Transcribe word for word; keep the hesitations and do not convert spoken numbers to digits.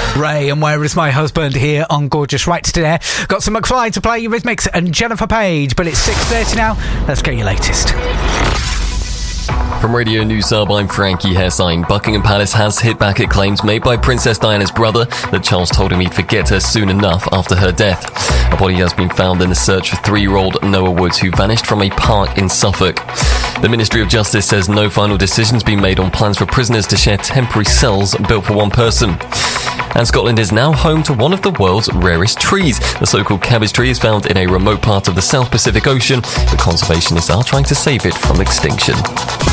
Ray and Where Is My Husband here on Gorgeous Right Today. Got some McFly to play, Eurythmics and Jennifer Page, but it's six thirty now. Let's get your latest. From Radio News Sub, I'm Frankie Hessine. Buckingham Palace has hit back at claims made by Princess Diana's brother that Charles told him he'd forget her soon enough after her death. A body has been found in the search for three-year-old Noah Woods, who vanished from a park in Suffolk. The Ministry of Justice says no final decision's been made on plans for prisoners to share temporary cells built for one person. And Scotland is now home to one of the world's rarest trees. The so-called cabbage tree is found in a remote part of the South Pacific Ocean, but conservationists are trying to save it from extinction.